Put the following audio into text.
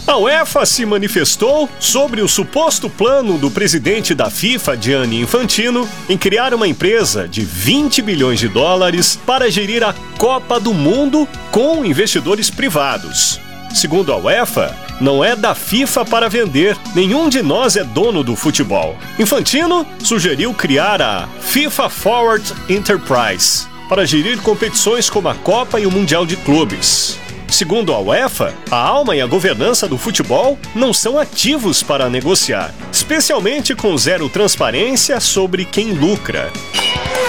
A UEFA se manifestou sobre o suposto plano do presidente da FIFA, Gianni Infantino, em criar uma empresa de 20 bilhões de dólares para gerir a Copa do Mundo com investidores privados. Segundo a UEFA, não é da FIFA para vender, nenhum de nós é dono do futebol. Infantino sugeriu criar a FIFA Forward Enterprise para gerir competições como a Copa e o Mundial de Clubes. Segundo a UEFA, a alma e a governança do futebol não são ativos para negociar, especialmente com zero transparência sobre quem lucra.